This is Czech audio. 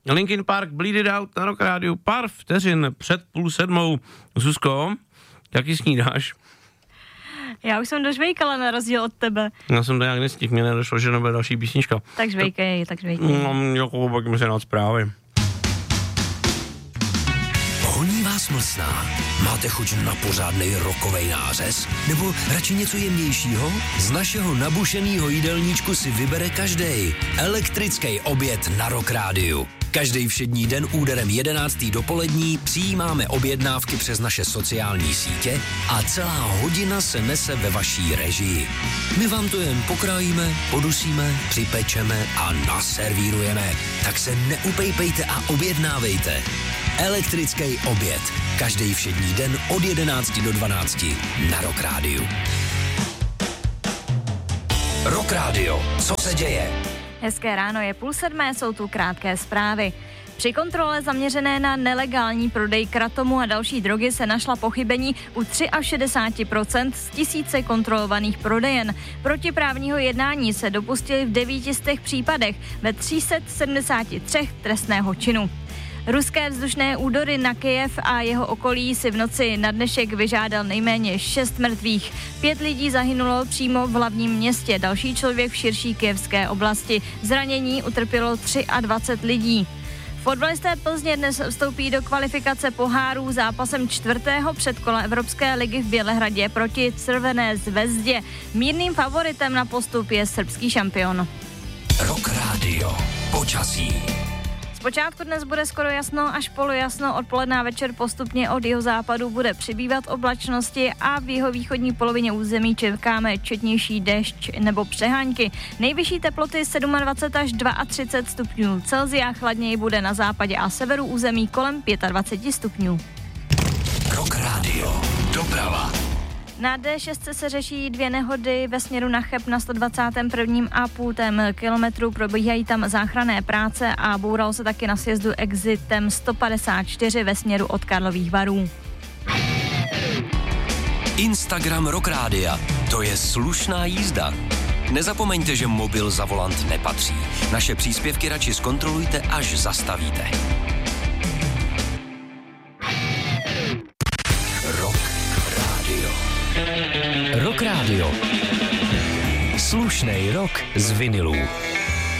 Linkin Park, Bleed It Out na Rock Rádiu, pár vteřin před 6:30. Zuzko, jaký snídáš? Já už jsem dožvejkala na rozdíl od tebe. Já jsem to nějak nestihl, mě nedošlo, že nebude další písnička. Tak žvejkej. Jako pojďme se na zprávy. Honí vás mlsná? Máte chuť na pořádnej rokovej nářez? Nebo radši něco jemnějšího? Z našeho nabušenýho jídelníčku si vybere každej. Elektrický oběd na Rock Rádiu. Každý všední den úderem 11. dopolední přijímáme objednávky přes naše sociální sítě a celá hodina se nese ve vaší režii. My vám to jen pokrájíme, podusíme, připečeme a naservírujeme. Tak se neupejpejte a objednávejte. Elektrický oběd. Každý všední den od 11 do 12 na Rock Rádiu. Rock Radio. Co se děje? Hezké ráno, je 6:30, jsou tu krátké zprávy. Při kontrole zaměřené na nelegální prodej kratomu a další drogy se našla pochybení u 63% z 1000 kontrolovaných prodejen. Protiprávního jednání se dopustili v 900 případech ve 373 trestného činu. Ruské vzdušné údery na Kyjev a jeho okolí si v noci na dnešek vyžádal nejméně 6 mrtvých. 5 lidí zahynulo přímo v hlavním městě, další člověk v širší kyjevské oblasti. Zranění utrpělo 23 lidí. Fotbalisté Plzně dnes vstoupí do kvalifikace pohárů zápasem 4. předkola Evropské ligy v Bělehradě proti Červené zvezdě. Mírným favoritem na postup je srbský šampion. Rock Radio. Počasí. Zpočátku dnes bude skoro jasno až polojasno, odpoledne a večer postupně od jihozápadu bude přibývat oblačnosti a v jihovýchodní polovině území čekáme četnější déšť nebo přehánky. Nejvyšší teploty 27 až 32 stupňů Celsia, chladněji bude na západě a severu území kolem 25 stupňů. Rock Radio. Doprava. Na D6 se řeší 2 nehody ve směru na Cheb na 121,5 kilometru. Probíhají tam záchranné práce a bouralo se taky na sjezdu exitem 154 ve směru od Karlových Varů. Instagram Rock Rádia. To je slušná jízda. Nezapomeňte, že mobil za volant nepatří. Naše příspěvky radši zkontrolujte, až zastavíte. Rock Radio. Slušnej rock z vinilů.